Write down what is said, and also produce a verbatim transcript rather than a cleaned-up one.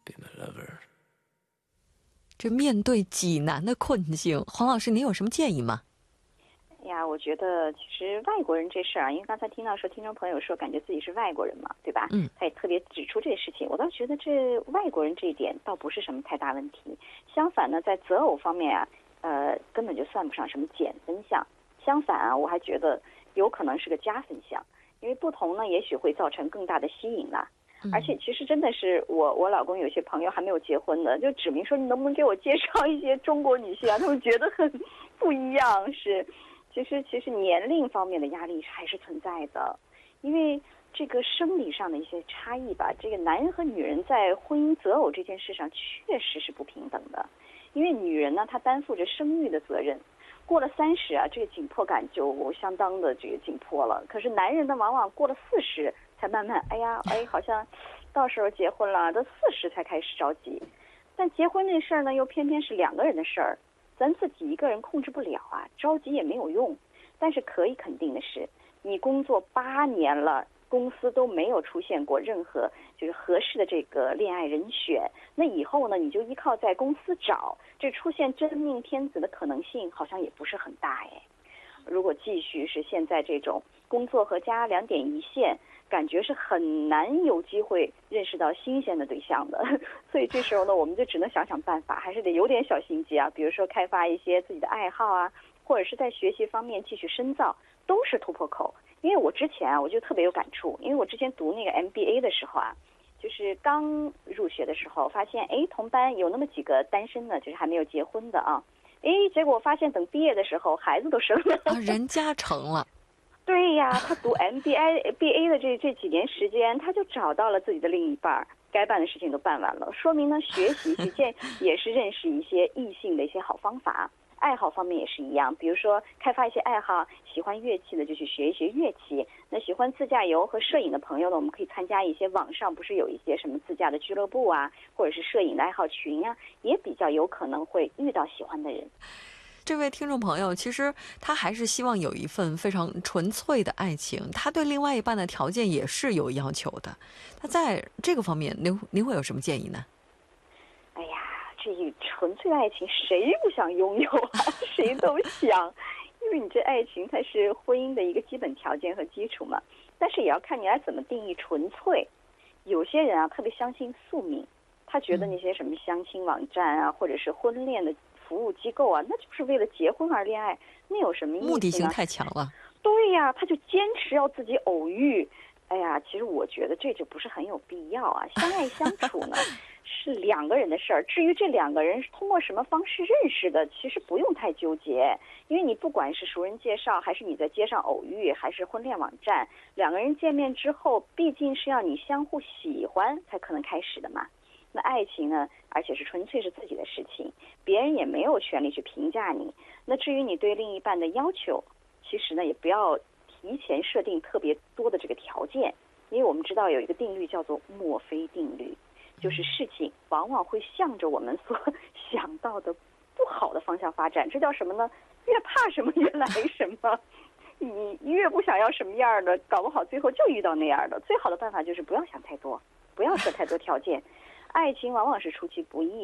这面对济南的困境，黄老师您有什么建议吗？ 呀，我觉得其实外国人这事儿啊，因为刚才听到说听众朋友说感觉自己是外国人嘛，对吧？ 嗯， 他也特别指出这个事情，我倒觉得这外国人这一点倒不是什么太大问题。相反呢，在择偶方面啊，呃，根本就算不上什么减分项。相反啊，我还觉得有可能是个加分项，因为不同呢，也许会造成更大的吸引啦。而且其实真的是我我老公有些朋友还没有结婚的，就指明说你能不能给我介绍一些中国女性啊？他们觉得很不一样是。其实，其实年龄方面的压力还是存在的，因为这个生理上的一些差异吧，这个男人和女人在婚姻择偶这件事上确实是不平等的。因为女人呢，她担负着生育的责任，过了三十啊，这个紧迫感就相当的这个紧迫了。可是男人呢，往往过了四十才慢慢，哎呀，哎，好像到时候结婚了，都四十才开始着急。但结婚这事儿呢，又偏偏是两个人的事儿。咱自己一个人控制不了啊，着急也没有用。但是可以肯定的是，你工作八年了，公司都没有出现过任何就是合适的这个恋爱人选，那以后呢，你就依靠在公司找，这出现真命天子的可能性好像也不是很大哎。如果继续是现在这种工作和家两点一线，感觉是很难有机会认识到新鲜的对象的。所以这时候呢，我们就只能想想办法，还是得有点小心机啊。比如说开发一些自己的爱好啊，或者是在学习方面继续深造，都是突破口。因为我之前啊，我就特别有感触，因为我之前读那个 M B A 的时候啊，就是刚入学的时候，发现哎，同班有那么几个单身的，就是还没有结婚的啊。哎，结果发现等毕业的时候，孩子都生了， 啊，人家成了。 对呀，他读 M B A 的这这几年时间，他就找到了自己的另一半，该办的事情都办完了，说明呢，学习实践也是认识一些异性的一些好方法。爱好方面也是一样，比如说开发一些爱好，喜欢乐器的就去学一学乐器。那喜欢自驾游和摄影的朋友呢，我们可以参加一些网上不是有一些什么自驾的俱乐部啊，或者是摄影的爱好群啊，也比较有可能会遇到喜欢的人。 这位听众朋友，其实他还是希望有一份非常纯粹的爱情，他对另外一半的条件也是有要求的。他在这个方面，您您会有什么建议呢？ 哎呀，这纯粹的爱情谁不想拥有啊？谁都想，因为你这爱情它是婚姻的一个基本条件和基础嘛。但是也要看你来怎么定义纯粹。有些人啊特别相信宿命，他觉得那些什么相亲网站啊，或者是婚恋的服务机构啊，那就是为了结婚而恋爱，那有什么意思呢？ 目的性太强了。 对呀，他就坚持要自己偶遇。哎呀，其实我觉得这就不是很有必要啊。相爱相处呢是两个人的事儿，至于这两个人是通过什么方式认识的，其实不用太纠结。因为你不管是熟人介绍，还是你在街上偶遇，还是婚恋网站，两个人见面之后，毕竟是要你相互喜欢才可能开始的嘛。那爱情呢，而且是纯粹是自己的事情，别人也没有权利去评价你。那至于你对另一半的要求，其实呢也不要提前设定特别多的这个条件，因为我们知道有一个定律叫做墨菲定律，就是事情往往会向着我们所想到的不好的方向发展。这叫什么呢？越怕什么越来什么。你越不想要什么样的，搞不好最后就遇到那样的。最好的办法就是不要想太多，不要设太多条件。爱情往往是出其不意